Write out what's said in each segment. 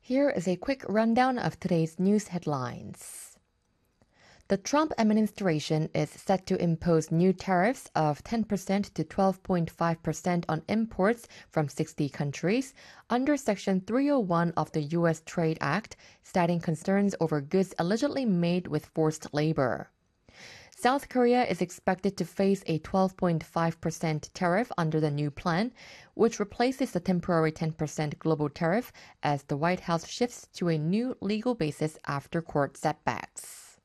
Here is a quick rundown of today's news headlines. The Trump administration is set to impose new tariffs of 10% to 12.5% on imports from 60 countries under Section 301 of the U.S. Trade Act, citing concerns over goods allegedly made with forced labor. South Korea is expected to face a 12.5% tariff under the new plan, which replaces the temporary 10% global tariff as the White House shifts to a new legal basis after court setbacks.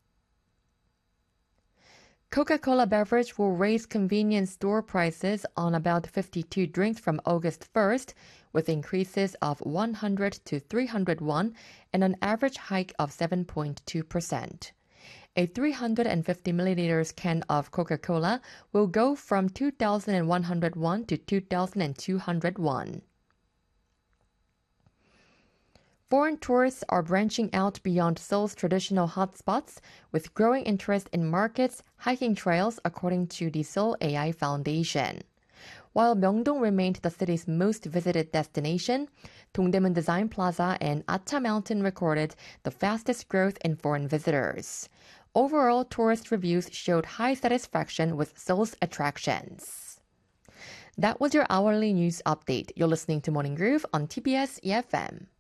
Coca-Cola Beverage will raise convenience store prices on about 52 drinks from August 1st, with increases of 100 to 300 won and an average hike of 7.2%. A 350 milliliters can of Coca-Cola will go from 2,100 won to 2,200 won. Foreign tourists are branching out beyond Seoul's traditional hotspots, with growing interest in markets, hiking trails, according to the Seoul AI Foundation. While Myeongdong remained the city's most visited destination, Dongdaemun Design Plaza and Acha Mountain recorded the fastest growth in foreign visitors. Overall, tourist reviews showed high satisfaction with Seoul's attractions. That was your hourly news update. You're listening to Morning Groove on TBS EFM.